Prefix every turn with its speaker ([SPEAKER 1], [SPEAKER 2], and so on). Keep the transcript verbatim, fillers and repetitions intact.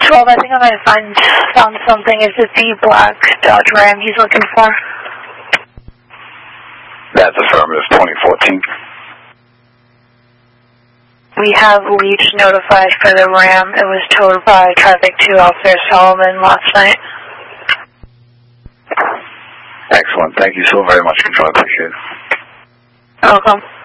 [SPEAKER 1] twelve, I think I might have find, found something. It's a D black Dodge Ram he's looking for.
[SPEAKER 2] That's affirmative, twenty fourteen.
[SPEAKER 1] We have Leach notified for the Ram. It was towed by Traffic two Officer Solomon last night.
[SPEAKER 2] Excellent. Thank you so very much, Control. I appreciate it.
[SPEAKER 1] Welcome.